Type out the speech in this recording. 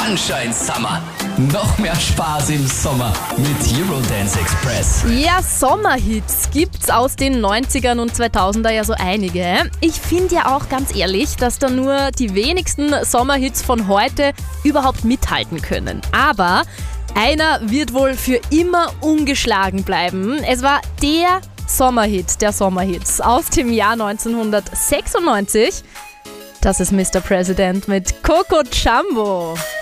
Sunshine Summer. Noch mehr Spaß im Sommer mit Eurodance Express. Ja, Sommerhits gibt's aus den 90ern und 2000er ja so einige. Ich finde ja auch ganz ehrlich, dass da nur die wenigsten Sommerhits von heute überhaupt mithalten können. Aber einer wird wohl für immer ungeschlagen bleiben. Es war der Sommerhit der Sommerhits aus dem Jahr 1996. Das ist Mr. President mit Coco Jumbo.